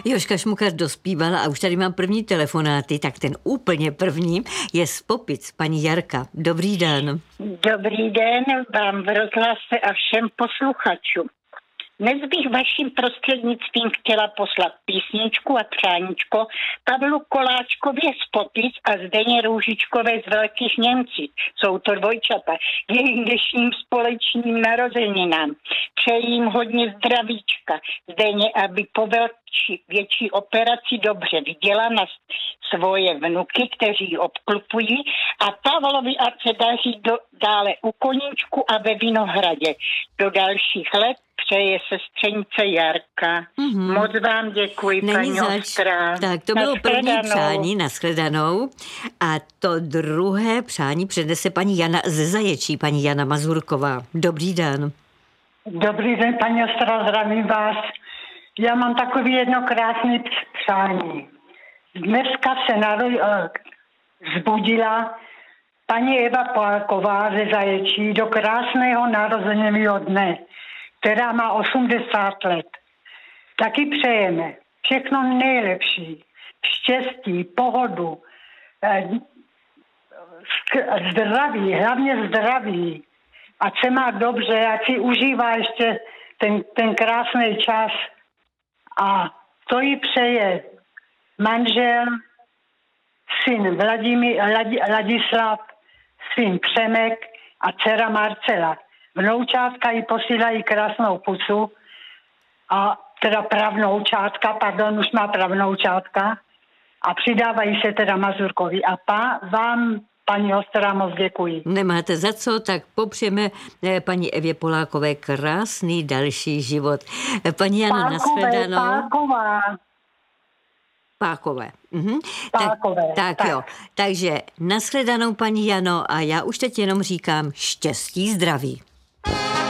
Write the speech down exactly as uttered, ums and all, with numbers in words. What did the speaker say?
Jožka Šmuchař dospívala a už tady mám první telefonáty, tak ten úplně první je z Popic, paní Jarka. Dobrý den. Dobrý den vám v rozhlase a všem posluchačům. Dnes bych vaším prostřednictvím chtěla poslat písničku a přáníčko Pavlu Koláčkově z Popic a Zdeně Růžičkové z Velkých Němcích. Jsou to dvojčata. Jejím dnešním společným narozeninám. Přeji jim hodně zdravíčka. Zdeně, aby po velči, větší operaci dobře viděla na svoje vnuky, kteří ji obklupují, a Pavlovi, ať se daří do, dále u Koníčku a ve Vinohradě. Do dalších let přeje sestřenice Jarka. Mm-hmm. Moc vám děkuji, Není paní zač. Ostrá. Tak to bylo první přání, nashledanou. A to druhé přání přednese paní Jana ze Zaječí, paní Jana Mazurková. Dobrý den. Dobrý den, paní Ostrá, zdravím vás. Já mám takový jedno krásný přání. Dneska se narod, zbudila paní Eva Polková ze Zaječí do krásného narozeného dne, která má osmdesát let. Taky přejeme všechno nejlepší, štěstí, pohodu, zdraví, hlavně zdraví. Ať se má dobře, ať si užívá ještě ten, ten krásný čas. A to jí přeje manžel, syn Vladimír, Ladi, Ladislav, syn Přemek a dcera Marcela. Vnoučátka jí posílají krásnou pusu, a teda pravnoučátka, pardon, už má pravnoučátka, a přidávají se teda Mazurkovi. A pa, vám, paní Ostrá, moc děkuji. Nemáte za co, tak popřejeme eh, paní Evě Polákové krásný další život. Eh, paní Jana, nashledanou. Páková. Pákové. Mhm. Pákové. Tak, tak, tak jo. Takže nashledanou, paní Jano, a já už teď jenom říkám štěstí, zdraví.